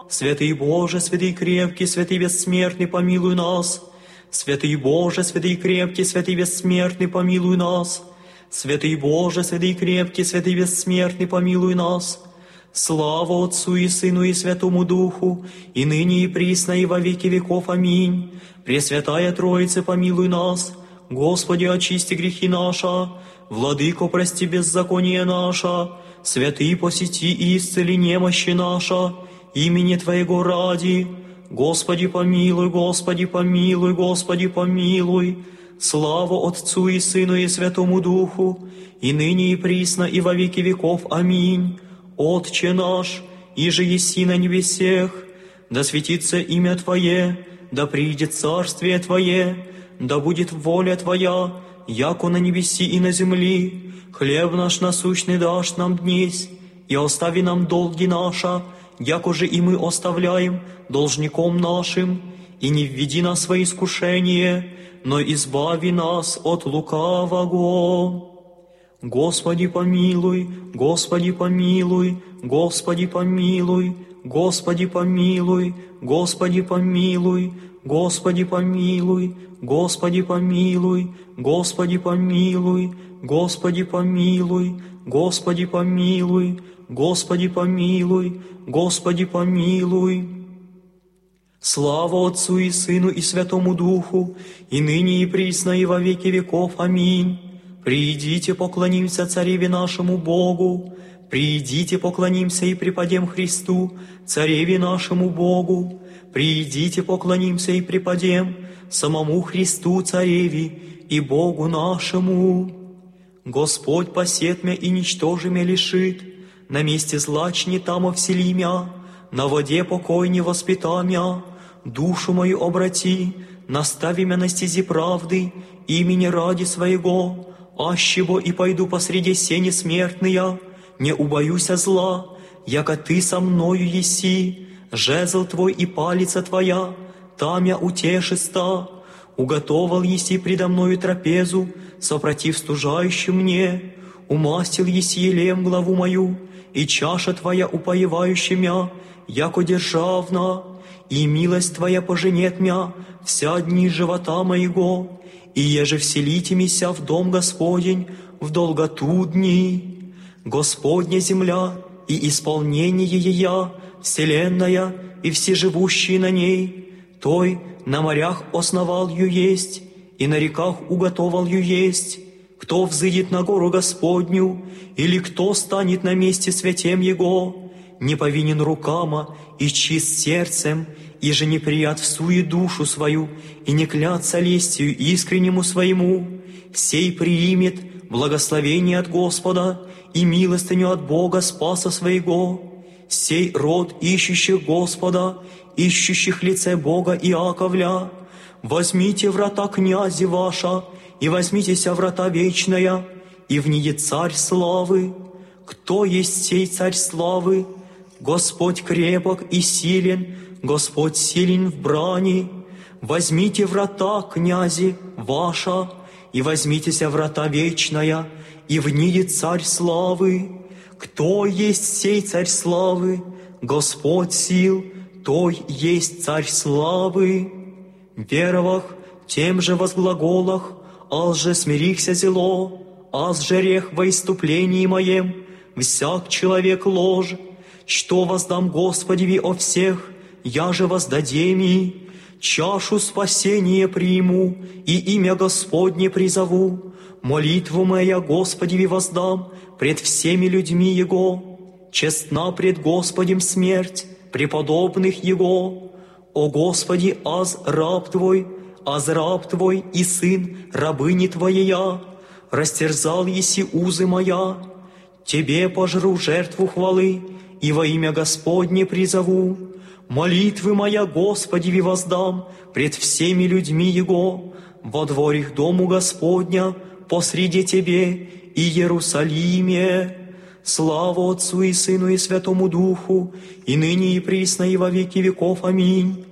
Святый Боже, святый крепкий, святый бессмертный, помилуй нас. Святый Боже, святый крепкий, святый бессмертный, помилуй нас. Святый Боже, святый крепкий, святый бессмертный, помилуй нас. Слава Отцу и Сыну и Святому Духу, и ныне и присно и во веки веков. Аминь. Пресвятая Троица, помилуй нас. Господи, очисти грехи наши. Владыко, прости беззаконие наше. Святый, посети и исцели немощи наши. Имени Твоего ради. Господи, помилуй, Господи, помилуй, Господи, помилуй. Слава Отцу и Сыну и Святому Духу, и ныне и присно и во веки веков. Аминь. Отче наш, иже еси на небесех, да светится имя Твое, да придет царствие Твое, да будет воля Твоя, яко на небеси и на земли. Хлеб наш насущный дашь нам днесь, и остави нам долги наши, яко же и мы оставляем должником нашим, и не введи нас во искушение, но избави нас от лукавого. Господи, помилуй, Господи, помилуй, Господи, помилуй, Господи, помилуй, Господи, помилуй, Господи, помилуй, Господи, помилуй, Господи, помилуй, Господи, помилуй, Господи, помилуй, Господи, помилуй, Господи, помилуй. Слава Отцу и Сыну и Святому Духу, и ныне и присно и во веки веков. Аминь. Придите, поклонимся Цареве нашему Богу, придите, поклонимся и преподем Христу, Цареве нашему Богу, придите, поклонимся и преподем самому Христу, Цареве и Богу нашему. Господь посет мя и ничтожи мя лишит, на месте злачни тамо всели мя, на воде покой не воспита мя, душу мою обрати, настави мя на стези правды, имени ради своего, ащего и пойду посреди сени смертные, не убоюся зла, яко Ты со мною еси, жезл Твой и палица Твоя, там я утешиста, уготовал еси предо мною трапезу, сопротив стужающим мне, умастил еси елеем главу мою, и чаша Твоя упоевающая мя, яко державна, и милость Твоя поженет мя вся дни живота моего, и еже вселите мися в дом Господень в долготу дни. Господня земля и исполнение ея, вселенная и все живущие на ней, Той на морях основал ю есть, и на реках уготовал ю есть. Кто взыдет на гору Господню, или кто станет на месте святем Его, не повинен рукама и чист сердцем, и же не прият в суе душу свою, и не клятся лестью искреннему своему, сей приимет благословение от Господа и милостыню от Бога Спаса своего. Сей род ищущих Господа, ищущих лице Бога Иаковля, возьмите врата князи ваша, и возьмитеся врата вечная, и внидет Царь славы. Кто есть сей Царь славы? Господь крепок и силен, Господь силен в брани. Возьмите врата, князи, ваша, и возьмитеся врата вечная, и внидет Царь славы. Кто есть сей Царь славы? Господь сил, Той есть Царь славы. Веровах, тем же возглаголах, аз же смирихся зело, аз же рех во иступлении моем, всяк человек ложь, что воздам Господеви о всех, я же воздадеми, чашу спасения приму, и имя Господне призову, молитву моя Господеви воздам пред всеми людьми Его, честна пред Господем смерть преподобных Его. О Господи, аз раб Твой и сын рабыни Твоея, растерзал еси узы моя, Тебе пожру жертву хвалы, и во имя Господне призову. Молитвы моя Господеви воздам пред всеми людьми Его, во дворях дому Господня, посреди Тебе и Иерусалиме. Слава Отцу и Сыну и Святому Духу, и ныне и присно и во веки веков. Аминь.